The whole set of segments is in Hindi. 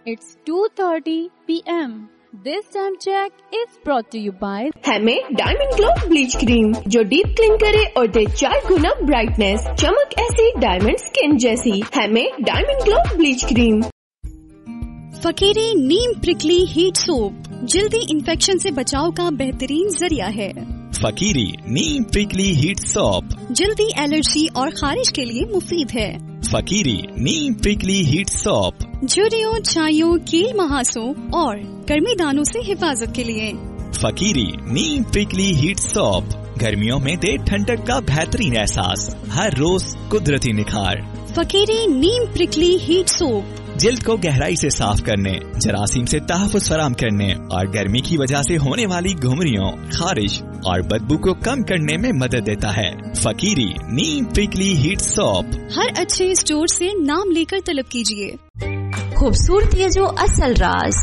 It's 2:30 p.m. This time check is brought to you by हमें डायमंड ग्लो ब्लीच क्रीम जो डीप क्लीन करे और दे 4 गुना ब्राइटनेस, चमक ऐसी डायमंड स्किन जैसी। हमें डायमंड ग्लो ब्लीच क्रीम। फकीरी नीम प्रिकली हीट सोप जल्दी इन्फेक्शन से बचाव का बेहतरीन जरिया है। फकीरी नीम प्रिकली हीट सोप जल्दी एलर्जी और खारिश के लिए मुफीद है। फकीरी नीम प्रिकली हीट सोप झुर्रियों, छाइयों, कील महासों और गर्मी दानों से हिफाजत के लिए। फकीरी नीम प्रिकली हीट सोप गर्मियों में दे ठंडक का बेहतरीन एहसास, हर रोज कुदरती निखार। फकीरी नीम प्रिकली हीट सोप जिल्द को गहराई से साफ करने, जरासीम से तहफ़्फ़ुज़ फराहम करने और गर्मी की वजह से होने वाली घुमरियों, खारिश और बदबू को कम करने में मदद देता है। फकीरी नीम प्रिकली हीट सोप हर अच्छे स्टोर से नाम लेकर तलब कीजिए। खूबसूरती जो असल राज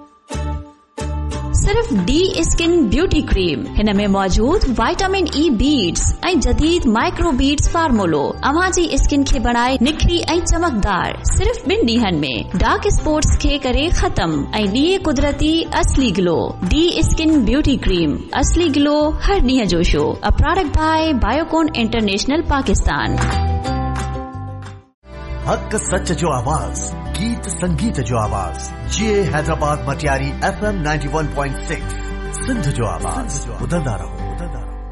सिर्फ डी स्किन ब्यूटी क्रीम हिन में मौजूद विटामिन ई बीड्स ऐं जदीद माइक्रो बीड्स फार्मूलो अवां जी स्किन खे बनाए निखरी ऐं चमकदार सिर्फ 2 ॾींहनि में। डार्क स्पॉट्स खे करे खत्म ऐं ॾिए कुदरती असली glow. D skin beauty cream, असली ग्लो हर ॾींहं जो show. A product bye Biocon international Pakistan. हक सच जो आवाज, गीत संगीत जो आवाज, जिए हैदराबाद मटियारी FM 91.6 सिंध जो आवाज। ॿुधंदा रहो।